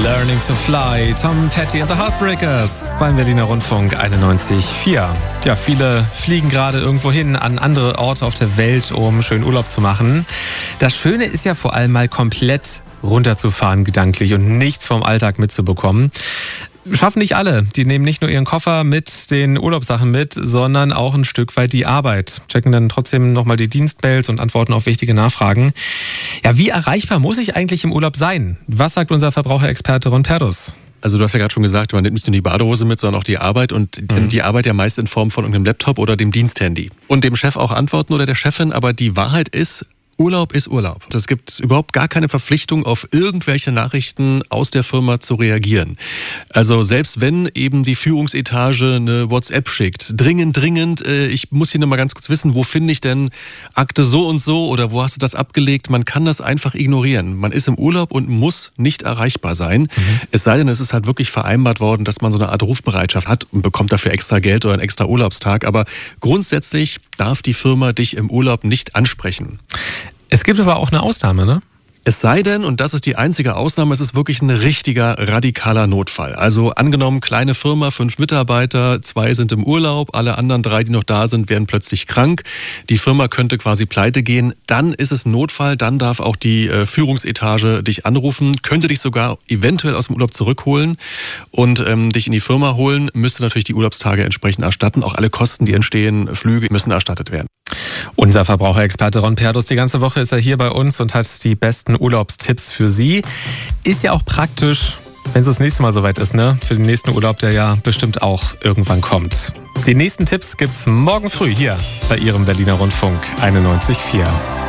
Learning to Fly, Tom Petty and the Heartbreakers beim Berliner Rundfunk 91.4. Ja, viele fliegen gerade irgendwo hin an andere Orte auf der Welt, um schön Urlaub zu machen. Das Schöne ist ja vor allem mal komplett runterzufahren gedanklich und nichts vom Alltag mitzubekommen. Schaffen nicht alle. Die nehmen nicht nur ihren Koffer mit den Urlaubssachen mit, sondern auch ein Stück weit die Arbeit. Checken dann trotzdem nochmal die Dienstmails und antworten auf wichtige Nachfragen. Ja, wie erreichbar muss ich eigentlich im Urlaub sein? Was sagt unser Verbraucherexperte Ron Perdus? Also du hast ja gerade schon gesagt, man nimmt nicht nur die Badehose mit, sondern auch die Arbeit und die Arbeit ja meist in Form von irgendeinem Laptop oder dem Diensthandy. Und dem Chef auch antworten oder der Chefin, aber die Wahrheit ist, Urlaub ist Urlaub. Es gibt überhaupt gar keine Verpflichtung, auf irgendwelche Nachrichten aus der Firma zu reagieren. Also selbst wenn eben die Führungsetage eine WhatsApp schickt, dringend, ich muss hier noch mal ganz kurz wissen, wo finde ich denn Akte so und so oder wo hast du das abgelegt? Man kann das einfach ignorieren. Man ist im Urlaub und muss nicht erreichbar sein. Es sei denn, es ist halt wirklich vereinbart worden, dass man so eine Art Rufbereitschaft hat und bekommt dafür extra Geld oder einen extra Urlaubstag. Aber grundsätzlich darf die Firma dich im Urlaub nicht ansprechen. Es gibt aber auch eine Ausnahme, ne? Es sei denn, und das ist die einzige Ausnahme, es ist wirklich ein richtiger, radikaler Notfall. Also angenommen, kleine Firma, 5 Mitarbeiter, 2 sind im Urlaub, alle anderen 3, die noch da sind, werden plötzlich krank. Die Firma könnte quasi pleite gehen. Dann ist es ein Notfall, dann darf auch die Führungsetage dich anrufen, könnte dich sogar eventuell aus dem Urlaub zurückholen und dich in die Firma holen, müsste natürlich die Urlaubstage entsprechend erstatten. Auch alle Kosten, die entstehen, Flüge, müssen erstattet werden. Unser Verbraucherexperte Ron Perdus, die ganze Woche ist er hier bei uns und hat die besten Urlaubstipps für Sie. Ist ja auch praktisch, wenn es das nächste Mal soweit ist, ne? Für den nächsten Urlaub, der ja bestimmt auch irgendwann kommt. Die nächsten Tipps gibt's morgen früh hier bei Ihrem Berliner Rundfunk 91.4.